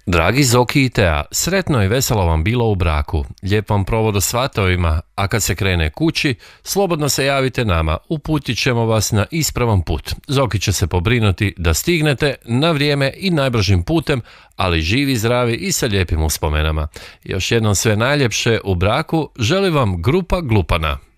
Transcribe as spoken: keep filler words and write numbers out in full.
Dragi Zoki i Tea, sretno i veselo vam bilo u braku. Lijep vam provod u svatovima, a kad se krene kući, slobodno se javite nama, uputit ćemo vas na ispravan put. Zoki će se pobrinuti da stignete na vrijeme i najbržim putem, ali živi, zdravi i sa lijepim uspomenama. Još jednom sve najljepše u braku želi vam grupa Glupana.